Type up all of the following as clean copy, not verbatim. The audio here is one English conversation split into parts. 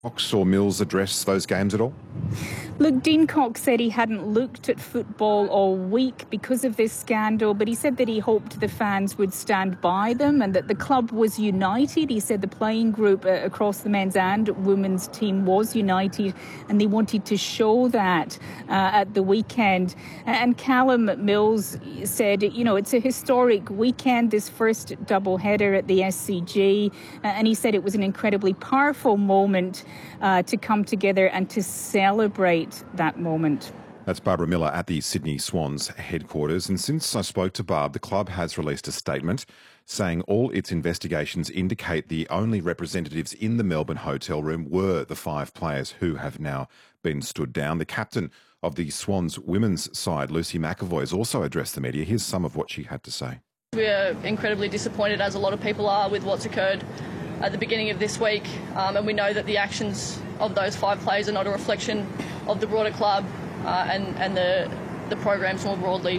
Cox or Mills address those games at all? Look, Dean Cox said he hadn't looked at football all week because of this scandal, but he said that he hoped the fans would stand by them and that the club was united. He said the playing group across the men's and women's team was united, and they wanted to show that at the weekend. And Callum Mills said, you know, it's a historic weekend, this first double-header at the SCG, and he said it was an incredibly powerful moment to come together and to celebrate that moment. That's Barbara Miller at the Sydney Swans headquarters. And since I spoke to Barb, the club has released a statement saying all its investigations indicate the only representatives in the Melbourne hotel room were the 5 players who have now been stood down. The captain of the Swans women's side, Lucy McEvoy, has also addressed the media. Here's some of what she had to say. We're incredibly disappointed, as a lot of people are, with what's occurred at the beginning of this week, and we know that the actions of those 5 players are not a reflection of the broader club and the programs more broadly.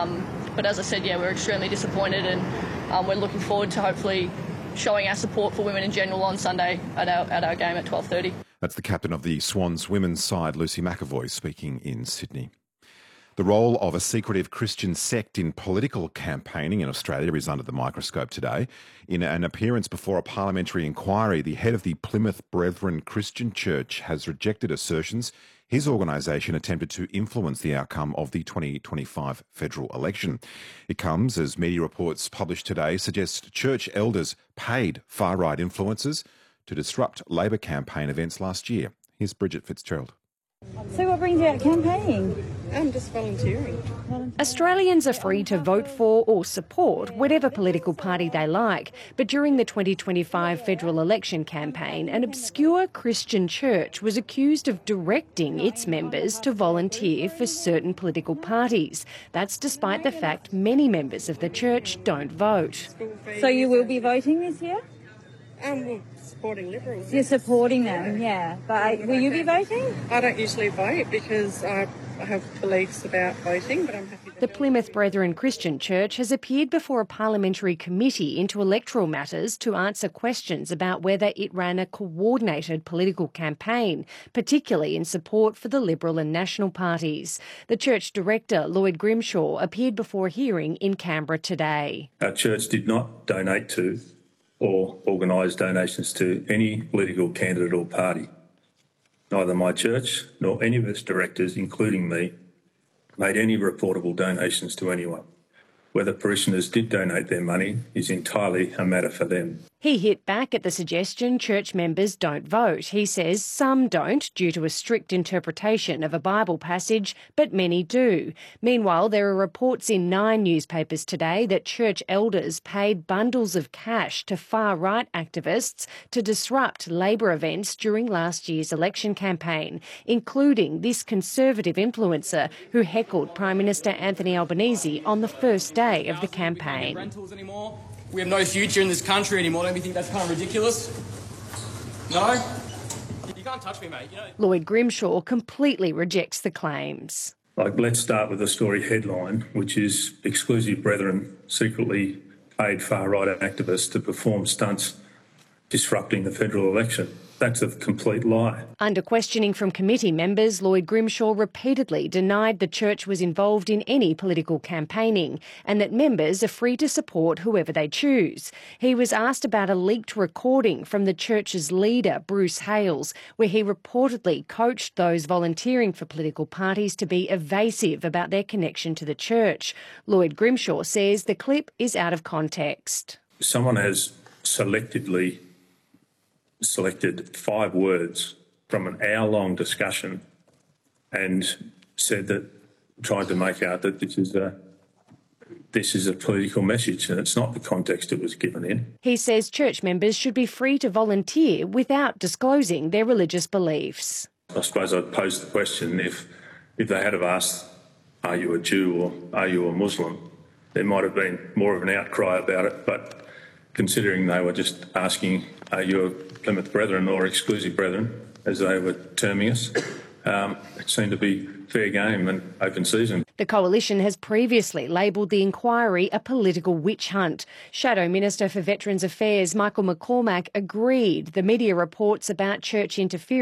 But as I said, yeah, we're extremely disappointed, and we're looking forward to hopefully showing our support for women in general on Sunday at our game at 12:30. That's the captain of the Swans women's side, Lucy McEvoy, speaking in Sydney. The role of a secretive Christian sect in political campaigning in Australia is under the microscope today. In an appearance before a parliamentary inquiry, the head of the Plymouth Brethren Christian Church has rejected assertions his organisation attempted to influence the outcome of the 2025 federal election. It comes as media reports published today suggest church elders paid far-right influencers to disrupt Labor campaign events last year. Here's Bridget Fitzgerald. So what brings you out campaigning? I'm just volunteering. Australians are free to vote for or support whatever political party they like, but during the 2025 federal election campaign, an obscure Christian church was accused of directing its members to volunteer for certain political parties. That's despite the fact many members of the church don't vote. So you will be voting this year? We're supporting Liberals. You're supporting them, yeah. But will you be voting? I don't usually vote because I have beliefs about voting, but I'm happy to. The Plymouth Brethren Christian Church has appeared before a parliamentary committee into electoral matters to answer questions about whether it ran a coordinated political campaign, particularly in support for the Liberal and National parties. The church director, Lloyd Grimshaw, appeared before a hearing in Canberra today. Our church did not donate to or organise donations to any political candidate or party. Neither my church nor any of its directors, including me, made any reportable donations to anyone. Whether parishioners did donate their money is entirely a matter for them. He hit back at the suggestion church members don't vote. He says some don't due to a strict interpretation of a Bible passage, but many do. Meanwhile, there are reports in 9 newspapers today that church elders paid bundles of cash to far-right activists to disrupt Labor events during last year's election campaign, including this Conservative influencer who heckled Prime Minister Anthony Albanese on the first day of the campaign. We have no future in this country anymore. Don't you think that's kind of ridiculous? No? You can't touch me, mate. You know. Lloyd Grimshaw completely rejects the claims. Let's start with the story headline, which is Exclusive Brethren secretly paid far-right activists to perform stunts disrupting the federal election. That's a complete lie. Under questioning from committee members, Lloyd Grimshaw repeatedly denied the church was involved in any political campaigning and that members are free to support whoever they choose. He was asked about a leaked recording from the church's leader, Bruce Hales, where he reportedly coached those volunteering for political parties to be evasive about their connection to the church. Lloyd Grimshaw says the clip is out of context. Someone has selected 5 words from an hour-long discussion and said that, tried to make out that this is a political message, and it's not the context it was given in. He says church members should be free to volunteer without disclosing their religious beliefs. I suppose I'd pose the question, if they had have asked, are you a Jew or are you a Muslim, there might have been more of an outcry about it, but considering they were just asking, are you a Plymouth Brethren or Exclusive Brethren, as they were terming us, it seemed to be fair game and open season. The Coalition has previously labelled the inquiry a political witch hunt. Shadow Minister for Veterans Affairs Michael McCormack agreed the media reports about church interference